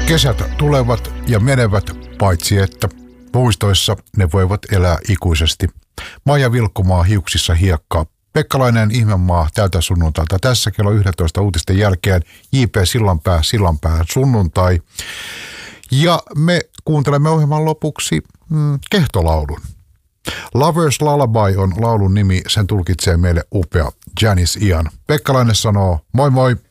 Kesät tulevat ja menevät, paitsi että muistoissa ne voivat elää ikuisesti. Maija Vilkkumaa hiuksissa hiekkaa. Pekkalainen Ihmemaa tältä sunnuntailta. Tässä kello 11 uutisten jälkeen J.P. Sillanpää sunnuntai. Ja me kuuntelemme ohjelman lopuksi kehtolaulun. Lover's Lullaby on laulun nimi, sen tulkitsee meille upea Janice Ian. Pekkalainen sanoo moi moi.